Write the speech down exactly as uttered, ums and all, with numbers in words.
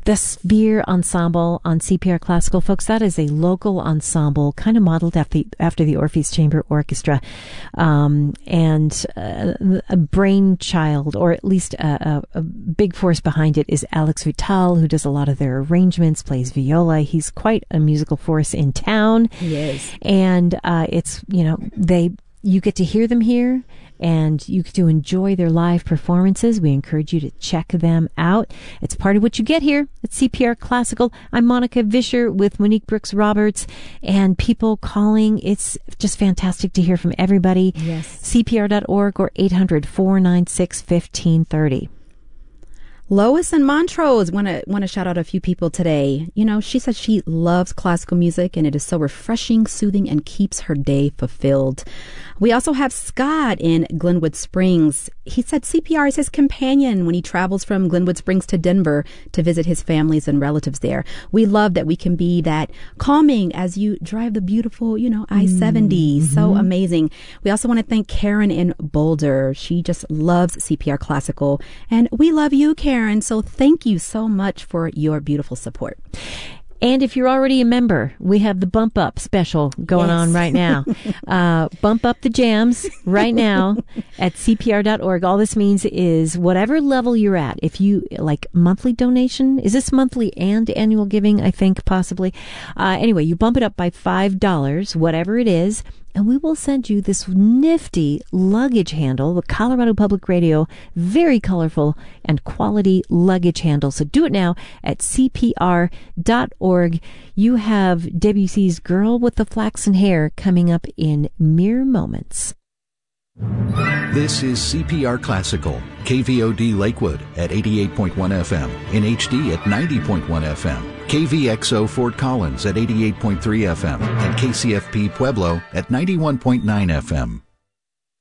The Sphere Ensemble on C P R Classical, folks, that is a local ensemble kind of modeled after the, after the Orpheus Chamber Orchestra, um, and uh, a brainchild, or at least a, a, a big force behind it, is Alex Vital, who does a lot of their arrangements, plays viola. He's quite a musical force in town. Yes. And uh, it's, you know, they you get to hear them here, and you get to enjoy their live performances. We encourage you to check them out. It's part of what you get here at C P R Classical. I'm Monica Vischer with Monique Brooks Roberts, and people calling. It's just fantastic to hear from everybody. Yes. C P R dot org or eight hundred, four nine six, one five three zero. Lois and Montrose want to want to shout out a few people today. You know, she says she loves classical music and it is so refreshing, soothing, and keeps her day fulfilled. We also have Scott in Glenwood Springs. He said C P R is his companion when he travels from Glenwood Springs to Denver to visit his families and relatives there. We love that we can be that calming as you drive the beautiful, you know, I seventy. Mm-hmm. So amazing. We also want to thank Karen in Boulder. She just loves C P R Classical, and we love you, Karen. So thank you so much for your beautiful support. And if you're already a member, we have the Bump Up special going yes. on right now. uh, bump up the jams right now at C P R dot org. All this means is whatever level you're at, if you like monthly donation, is this monthly and annual giving? I think possibly. Uh, anyway, you bump it up by five dollars, whatever it is, and we will send you this nifty luggage handle, the Colorado Public Radio, very colorful and quality luggage handle. So do it now at C P R dot org. You have Debussy's Girl with the Flaxen Hair coming up in mere moments. This is C P R Classical, K V O D Lakewood at eighty-eight point one F M, in H D at ninety point one F M, K V X O Fort Collins at eighty-eight point three F M, and K C F P Pueblo at ninety-one point nine F M.